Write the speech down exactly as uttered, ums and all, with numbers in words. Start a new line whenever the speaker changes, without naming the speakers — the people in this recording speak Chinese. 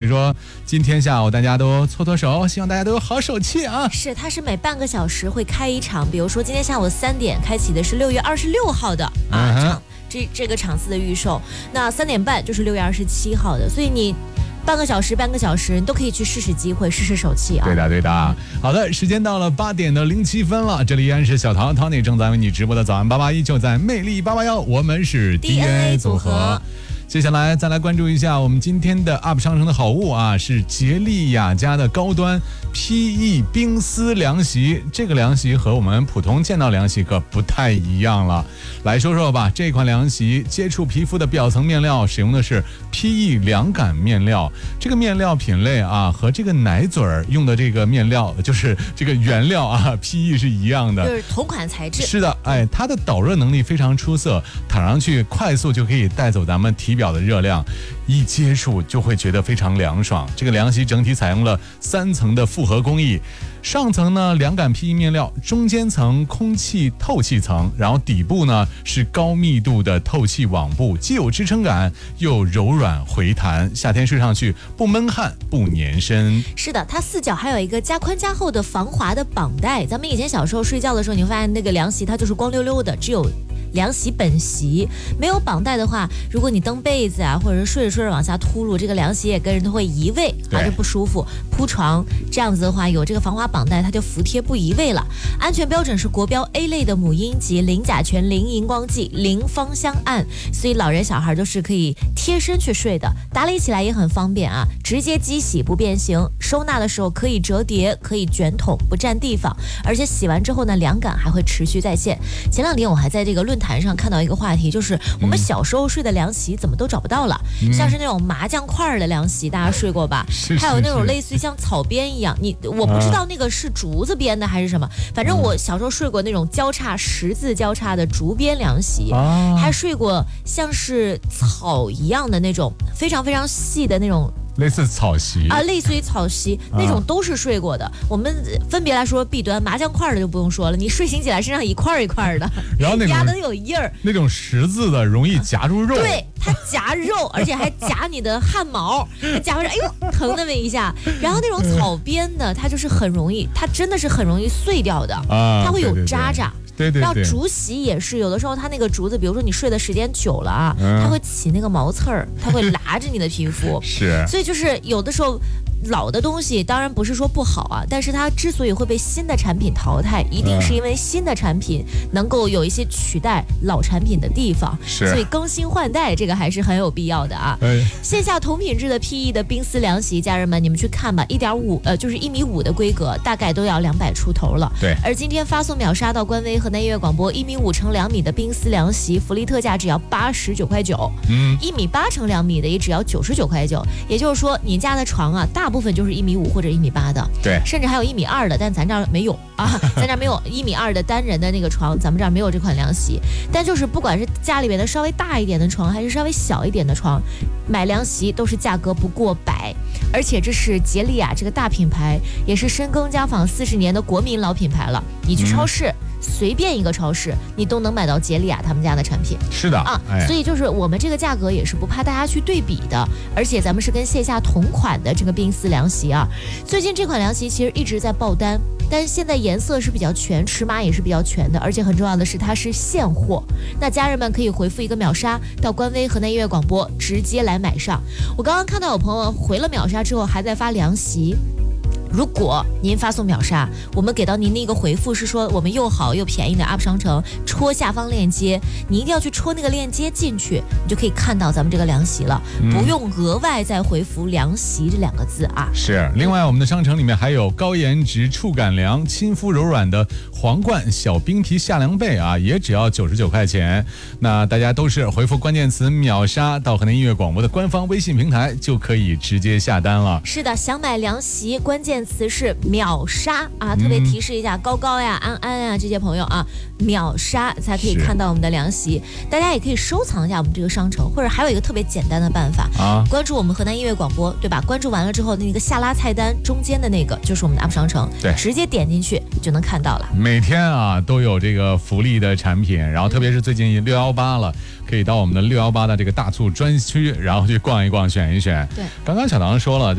说今天下午大家都搓搓手，希望大家都有好手气啊。
是，它是每半个小时会开一场，比如说今天下午三点开启的是六月二十六号的啊、嗯、场，这这个场次的预售，那三点半就是六月二十七号的，所以你半个小时半个小时你都可以去试试机会，试试手气啊。
对的对的。好的，时间到了八点的零七分了，这里依然是小唐 Tony 正在为你直播的早安八八一，就在魅力八八幺，我们是 D N A 组合。接下来再来关注一下我们今天的 U P 商城的好物啊，是杰利雅家的高端 P E 冰丝凉席。这个凉席和我们普通见到凉席可不太一样了，来说说吧。这款凉席接触皮肤的表层面料使用的是 P E 凉感面料，这个面料品类啊和这个奶嘴儿用的这个面料就是这个原料啊 P E 是一样的，
就是同款材质。
是的，哎，它的导热能力非常出色，躺上去快速就可以带走咱们体表的热量，一接触就会觉得非常凉爽。这个凉席整体采用了三层的复合工艺，上层呢凉感 P E 面料，中间层空气透气层，然后底部呢是高密度的透气网布，既有支撑感又柔软回弹，夏天睡上去不闷汗不粘身。
是的，它四角还有一个加宽加厚的防滑的绑带。咱们以前小时候睡觉的时候，你会发现那个凉席它就是光溜溜的，只有凉席本席，没有绑带的话，如果你蹬被子啊，或者是睡着睡着往下秃噜，这个凉席也跟人都会移位，啊，就不舒服。铺床这样子的话，有这个防滑绑带，它就服帖不移位了。安全标准是国标 A 类的母婴级，零甲醛、零荧光剂、零芳香胺，所以老人小孩都是可以贴身去睡的，打理起来也很方便啊，直接机洗不变形，收纳的时候可以折叠，可以卷筒，不占地方，而且洗完之后呢，凉感还会持续在线。前两天我还在这个论坛上看到一个话题，就是我们小时候睡的凉席怎么都找不到了，嗯、像是那种麻将块的凉席，大家睡过吧？
是是是，
还有那种类似于像草编一样，你我不知道那个是竹子编的还是什么，反正我小时候睡过那种交叉十字交叉的竹编凉席，啊、还睡过像是草一样的那种非常非常细的那种。
类似草席
啊，类似于草席、啊、那种都是睡过的。我们分别来说弊端，麻将块的就不用说了，你睡醒起来身上一块一块的，
然后那种
压的有印儿，
那种十字的容易夹住肉，
对，它夹肉，而且还夹你的汗毛，夹回来，哎呦，疼那么一下。然后那种草编的，它就是很容易，它真的是很容易碎掉的，啊、它会有渣渣。
对对对，
然后竹席也是，有的时候它那个竹子，比如说你睡的时间久了啊，嗯、它会起那个毛刺儿，它会拉着你的皮肤。
是，
所以就是有的时候老的东西当然不是说不好啊，但是它之所以会被新的产品淘汰，一定是因为新的产品能够有一些取代老产品的地方，
是，
所以更新换代这个还是很有必要的啊。哎、线下同品质的 P E 的冰丝凉席，家人们你们去看吧，一点五呃就是一米五的规格，大概都要两百出头了。
对，
而今天发送秒杀到官微和南音乐广播，一米五乘两米的冰丝凉席，福利特价只要八十九块九，嗯，一米八乘两米的也只要九十九块九，也就是说你家的床啊，大部分就是一米五或者一米八的，
对，
甚至还有一米二的，但咱这儿没有啊，咱这儿没有一米二的单人的那个床，咱们这儿没有这款凉席。但就是不管是家里边的稍微大一点的床，还是稍微小一点的床，买凉席都是价格不过百，而且这是杰利雅这个大品牌，也是深耕家纺四十年的国民老品牌了。你去超市。嗯随便一个超市，你都能买到杰利雅他们家的产品。
是的
啊，
哎、
所以就是我们这个价格也是不怕大家去对比的，而且咱们是跟线下同款的这个冰丝凉席啊。最近这款凉席其实一直在爆单，但是现在颜色是比较全，尺码也是比较全的，而且很重要的是它是现货。那家人们可以回复一个秒杀到官微河南音乐广播，直接来买上。我刚刚看到有朋友回了秒杀之后还在发凉席。如果您发送秒杀，我们给到您的一个回复是说我们又好又便宜的 U P 商城，戳下方链接，你一定要去戳那个链接进去，你就可以看到咱们这个凉席了，嗯、不用额外再回复凉席这两个字啊。
是，另外我们的商城里面还有高颜值触感凉、亲肤柔软的皇冠小冰皮夏凉被啊，也只要九十九块钱。那大家都是回复关键词秒杀到河南音乐广播的官方微信平台，就可以直接下单了。
是的，想买凉席，关键词是秒杀啊！特别提示一下，高高呀、安安呀这些朋友啊，秒杀才可以看到我们的凉席。大家也可以收藏一下我们这个商城，或者还有一个特别简单的办法啊，关注我们河南音乐广播，对吧？关注完了之后，那个下拉菜单中间的那个就是我们的 U P 商城，
对，
直接点进去就能看到了。
每天啊都有这个福利的产品，然后特别是最近六幺八了，可以到我们的六幺八的这个大促专区，然后去逛一逛、选一选。
对，
刚刚小唐说了。